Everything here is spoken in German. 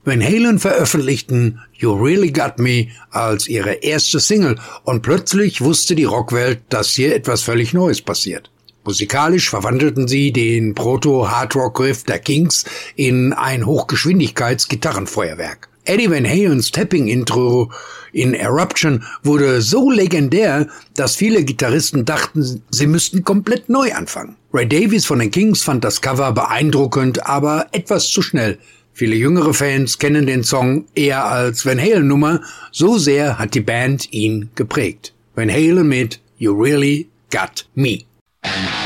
Van Halen veröffentlichten You Really Got Me als ihre erste Single und plötzlich wusste die Rockwelt, dass hier etwas völlig Neues passiert. Musikalisch verwandelten sie den Proto-Hard-Rock-Riff der Kings in ein Hochgeschwindigkeits-Gitarrenfeuerwerk. Eddie Van Halens Tapping-Intro in Eruption wurde so legendär, dass viele Gitarristen dachten, sie müssten komplett neu anfangen. Ray Davies von den Kings fand das Cover beeindruckend, aber etwas zu schnell. Viele jüngere Fans kennen den Song eher als Van Halen-Nummer, so sehr hat die Band ihn geprägt. Van Halen mit You Really Got Me.